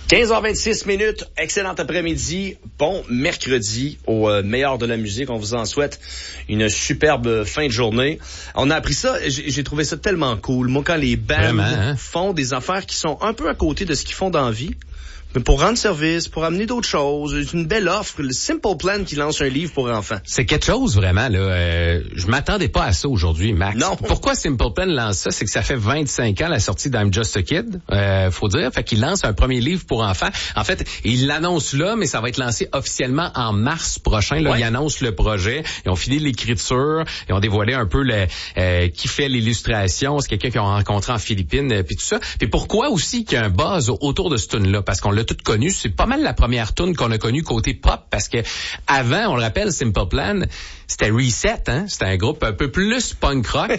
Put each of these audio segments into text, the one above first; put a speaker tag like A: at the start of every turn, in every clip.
A: 15h26, excellent après-midi, bon mercredi au meilleur de la musique. On vous en souhaite une superbe fin de journée. On a appris ça, j'ai trouvé ça tellement cool. Moi, quand les bands font des affaires qui sont un peu à côté de ce qu'ils font dans la vie, mais pour rendre service, pour amener d'autres choses, c'est une belle offre. Le Simple Plan qui lance un livre pour enfants.
B: C'est quelque chose vraiment là. Je m'attendais pas à ça aujourd'hui, Max.
A: Non.
B: Pourquoi Simple Plan lance ça? C'est que ça fait 25 ans la sortie d'I'm Just a Kid, faut dire. Fait qu'il lance un premier livre pour enfants. En fait, il l'annonce là, mais ça va être lancé officiellement en mars prochain. Là, il annonce le projet. Ils ont fini l'écriture. Ils ont dévoilé un peu qui fait l'illustration. C'est quelqu'un qu'ils ont rencontré en Philippines, puis tout ça. Puis pourquoi aussi qu'il y a un buzz autour de ce tune-là? Parce qu'on l'a tout connu. C'est pas mal la première tune qu'on a connue côté pop, parce que avant, on le rappelle, Simple Plan, c'était Reset, hein? C'était un groupe un peu plus punk rock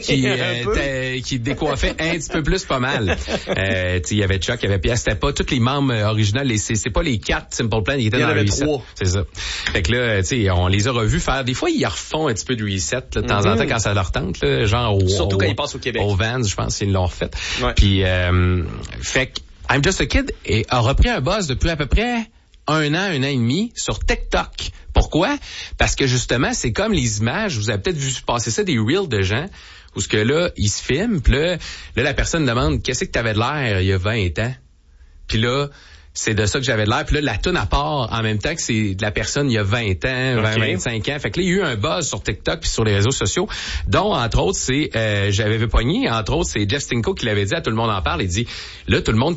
B: qui décoiffait un petit peu plus pas mal. Il y avait Chuck, il y avait Pierre, c'était pas tous les membres originaux, c'est pas les 4 Simple Plan, ils étaient dans Reset. 3. C'est ça. Fait que là, on les a revus faire, des fois, ils refont un petit peu de Reset, là, de temps en temps quand ça leur tente, là, genre
A: surtout quand ils passent au Québec.
B: Au Vans, je pense qu'ils l'ont refait. Ouais. Puis, fait que I'm Just a Kid a repris un buzz depuis à peu près un an et demi sur TikTok. Pourquoi? Parce que justement, c'est comme les images, vous avez peut-être vu passer ça, des reels de gens, où ce que là, ils se filment, puis là, la personne demande, qu'est-ce que t'avais de l'air il y a 20 ans? Puis là, c'est de ça que j'avais de l'air. Puis là, la toune à part en même temps que c'est de la personne il y a 20 ans, 25 ans. Fait que là, il y a eu un buzz sur TikTok puis sur les réseaux sociaux, dont, entre autres, j'avais vu pogné, entre autres, c'est Jeff Stinko qui l'avait dit, à Tout le monde en parle. Il dit, là, tout le monde,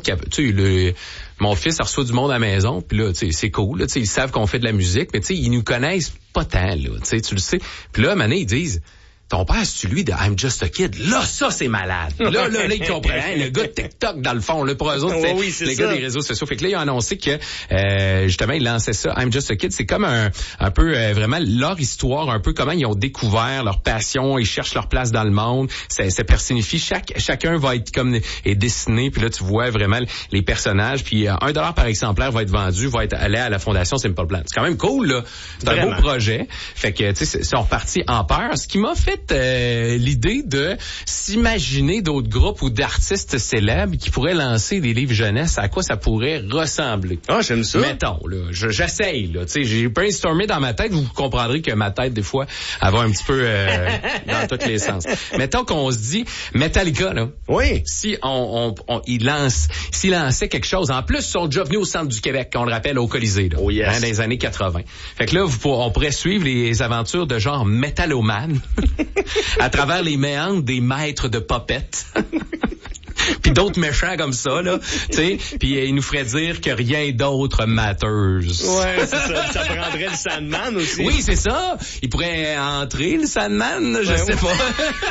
B: mon fils reçoit du monde à la maison, puis là, tu sais, c'est cool, là, tu sais, ils savent qu'on fait de la musique, mais tu sais, ils nous connaissent pas tant, là, tu sais, tu le sais. Puis là, à un moment donné, ils disent, ton père, c'est lui de I'm Just a Kid. Là, ça, c'est malade. Là, ils comprennent. Le gars de TikTok, dans le fond, là, pour eux autres, c'est les gars des réseaux sociaux. Fait que là, ils ont annoncé que, justement, ils lançaient ça. I'm Just a Kid. C'est comme un peu, vraiment, leur histoire, un peu comment ils ont découvert leur passion. Ils cherchent leur place dans le monde. Ça personnifie. Chacun va être comme, est dessiné. Puis là, tu vois vraiment les personnages. Puis, $1 par exemplaire va être vendu, va être allé à la fondation Simple Plan. C'est quand même cool, là. C'est un beau projet. Fait que, tu sais, ils sont repartis en peur. Ce qui m'a fait l'idée de s'imaginer d'autres groupes ou d'artistes célèbres qui pourraient lancer des livres jeunesse, à quoi ça pourrait ressembler.
A: Ah, j'aime ça.
B: Mettons, là, j'essaye, là, tu sais, j'ai brainstormé dans ma tête, vous comprendrez que ma tête, des fois, elle va un petit peu dans tous les sens. Mettons qu'on se dit, Metallica, là.
A: Oui.
B: Si s'il lançait quelque chose, en plus, ils sont déjà venus au centre du Québec, qu'on le rappelle, au Colisée, là.
A: Oh yes.
B: Dans les années 80. Fait que là, on pourrait suivre les aventures de genre Metalloman. À travers les méandres des maîtres de popettes. Puis d'autres méchants comme ça, là, tu sais, puis il nous ferait dire que rien d'autre matters.
A: Ouais, c'est ça. Ça prendrait le Sandman aussi.
B: Oui, c'est ça. Il pourrait entrer, le Sandman, je sais pas.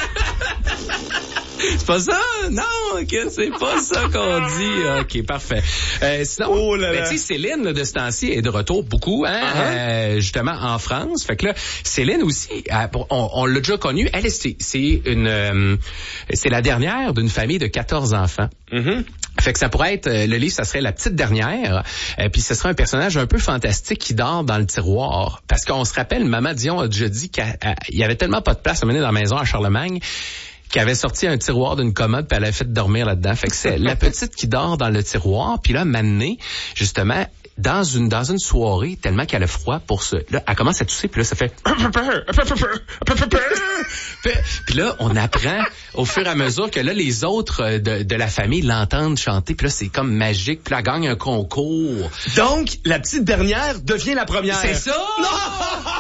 B: C'est pas ça? Non, ok, c'est pas ça qu'on dit. Ok, parfait. Sinon, tu sais, Céline, là, de ce temps-ci, est de retour beaucoup, hein, justement, en France. Fait que là, Céline aussi, on l'a déjà connue. Elle, c'est la dernière d'une famille de 14 enfants. Mm-hmm. Fait que ça pourrait être, le livre, ça serait la petite dernière, puis ce serait un personnage un peu fantastique qui dort dans le tiroir. Parce qu'on se rappelle, Maman Dion a déjà dit qu'il y avait tellement pas de place à mener dans la maison à Charlemagne, qui avait sorti un tiroir d'une commode, puis elle avait fait dormir là-dedans. Fait que c'est la petite qui dort dans le tiroir, puis là, m'amener, justement, dans une soirée, tellement qu'elle a froid pour ça. Là, elle commence à tousser, puis là, ça fait... Puis là, on apprend au fur et à mesure que là, les autres de la famille l'entendent chanter, puis là, c'est comme magique, puis là, elle gagne un concours.
A: Donc, la petite dernière devient la première.
B: C'est ça!
A: Non!